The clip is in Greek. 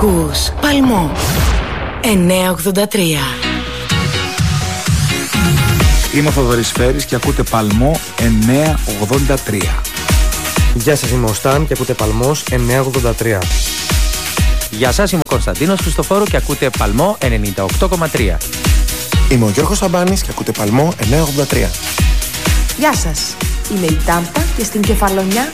Ακούς Παλμό 983. Είμαι ο Θοδωρής Φέρης και ακούτε Παλμό 983. Γεια σας, είμαι ο Σταν και ακούτε Παλμός 983. Γεια σας, είμαι ο Κωνσταντίνος Χριστοφόρου και ακούτε Παλμό 98,3. Είμαι ο Γιώργος Σαμπάνης και ακούτε Παλμό 983. Γεια σας, είμαι η Τάμπα και στην Κεφαλονιά